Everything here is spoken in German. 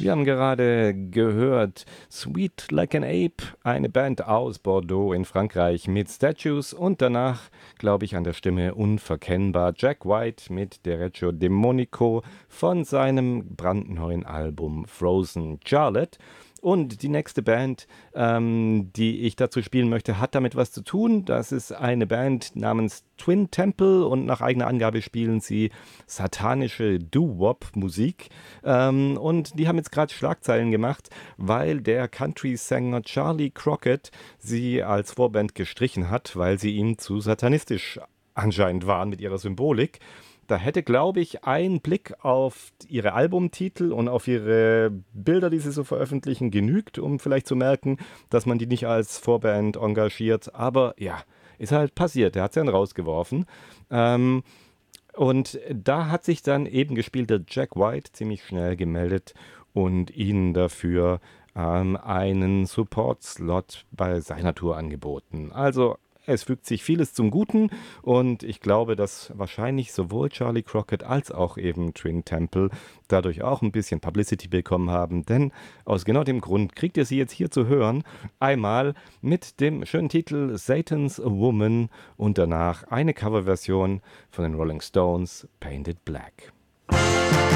Wir haben gerade gehört Sweet Like an Ape, eine Band aus Bordeaux in Frankreich mit Statues und danach, glaube ich, an der Stimme unverkennbar Jack White mit Derecho Demonico von seinem brandneuen Album Frozen Charlotte. Und die nächste Band, die ich dazu spielen möchte, hat damit was zu tun. Das ist eine Band namens Twin Temple und nach eigener Angabe spielen sie satanische Doo-Wop-Musik. Und die haben jetzt gerade Schlagzeilen gemacht, weil der Country-Sänger Charlie Crockett sie als Vorband gestrichen hat, weil sie ihm zu satanistisch anscheinend waren mit ihrer Symbolik. Da hätte, glaube ich, ein Blick auf ihre Albumtitel und auf ihre Bilder, die sie so veröffentlichen, genügt, um vielleicht zu merken, dass man die nicht als Vorband engagiert. Aber ja, ist halt passiert. Der hat sie dann rausgeworfen. Ähm, und da hat sich dann eben gespielter Jack White ziemlich schnell gemeldet und ihnen dafür einen Support-Slot bei seiner Tour angeboten. Also es fügt sich vieles zum Guten und ich glaube, dass wahrscheinlich sowohl Charlie Crockett als auch eben Twin Temple dadurch auch ein bisschen Publicity bekommen haben, denn aus genau dem Grund kriegt ihr sie jetzt hier zu hören. Einmal mit dem schönen Titel Satan's Woman und danach eine Coverversion von den Rolling Stones, Painted Black.